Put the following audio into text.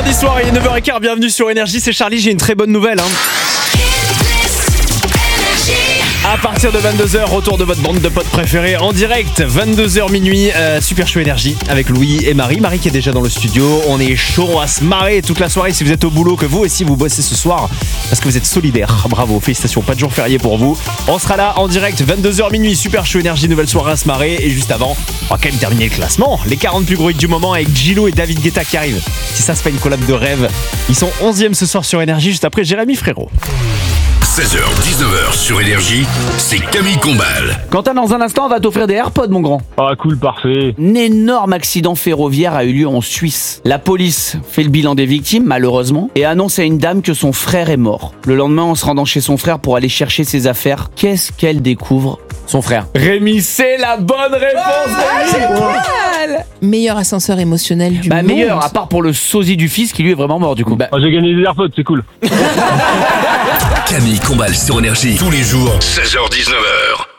Vendredi soir, il est 9h15, bienvenue sur Énergie, c'est Charlie, j'ai une très bonne nouvelle. À partir de 22h, retour de votre bande de potes préférés en direct, 22h minuit, Super Show Énergie avec Louis et Marie. Marie qui est déjà dans le studio, on est chaud à se marrer toute la soirée si vous êtes au boulot, que vous aussi vous bossez ce soir parce que vous êtes solidaires. Bravo, félicitations, pas de jour férié pour vous. On sera là en direct, 22h minuit, Super Show Énergie, nouvelle soirée à se marrer. Et juste avant, on va quand même terminer le classement. Les 40 plus gros hits du moment avec Gillo et David Guetta qui arrivent. Si ça, c'est pas une collab de rêve. Ils sont 11e ce soir sur Énergie, juste après Jérémy Frérot. 16h, 19h sur Énergie, c'est Camille Combal. Quentin, dans un instant, on va t'offrir des AirPods, mon grand. Ah cool, parfait. Un énorme accident ferroviaire a eu lieu en Suisse. La police fait le bilan des victimes, malheureusement, et annonce à une dame que son frère est mort. Le lendemain, en se rendant chez son frère pour aller chercher ses affaires, qu'est-ce qu'elle découvre ? Son frère. Rémi, c'est la bonne réponse. Meilleur ascenseur émotionnel du monde. Meilleur, à part pour le sosie du fils qui lui est vraiment mort du coup. J'ai gagné des AirPods, c'est cool. Camille Combal sur Énergie, tous les jours, 16h-19h.